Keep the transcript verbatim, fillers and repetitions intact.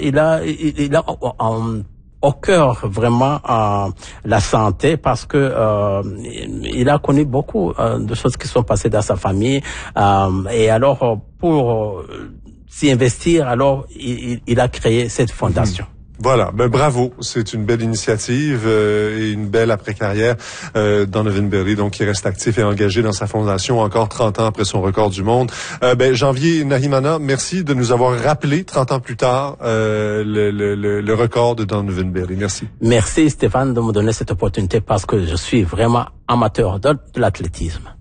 Il a, il, il a en, au cœur vraiment euh, la santé parce que euh, il a connu beaucoup euh, de choses qui sont passées dans sa famille euh, et alors pour euh, s'y investir, alors il, il a créé cette fondation. Mmh. Voilà, ben bravo, c'est une belle initiative euh, et une belle après-carrière euh, Donovan Bailey, donc qui reste actif et engagé dans sa fondation encore trente ans après son record du monde. Euh, ben Janvier Nahimana, merci de nous avoir rappelé trente ans plus tard euh, le, le, le record de Donovan Bailey. Merci. Merci Stéphane de me donner cette opportunité parce que je suis vraiment amateur de, de l'athlétisme.